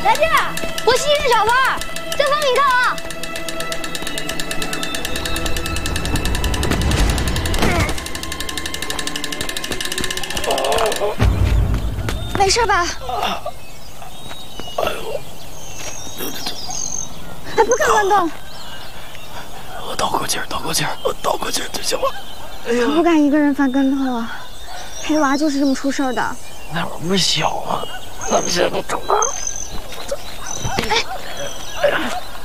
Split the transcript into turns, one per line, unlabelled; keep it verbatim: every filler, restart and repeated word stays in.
来这儿，我西式小贩，这方你看啊。没事吧？哎呦！哎，不敢乱动。
我倒口气儿，倒口气儿，我倒口气儿就行了。哎呀，
可不敢一个人翻跟头啊！黑娃就是这么出事儿的。
那会儿不是小吗？咱们现在都长大了。